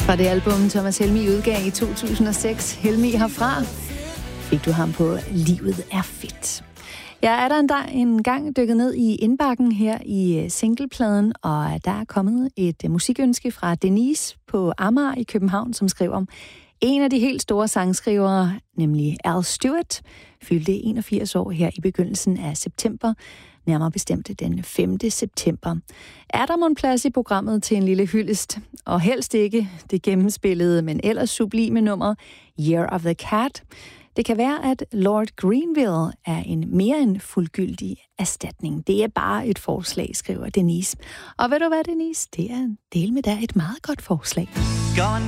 Fra det album, Thomas Helmig udgav i 2006, Helmig herfra, fik du ham på Livet er fedt. Jeg er der en gang dykket ned i indbakken her i singlepladen, og der er kommet et musikønske fra Denise på Amager i København, som skriver: en af de helt store sangskrivere, nemlig Al Stewart, fyldte 81 år her i begyndelsen af september, nærmere bestemt den 5. september. Er der mon plads i programmet til en lille hyldest? Og helst ikke det gennemspillede, men ellers sublime nummer Year of the Cat. Det kan være, at Lord Greenville er en mere end fuldgyldig erstatning. Det er bare et forslag, skriver Denise. Og ved du hvad, Denise? Det er del med dig et meget godt forslag.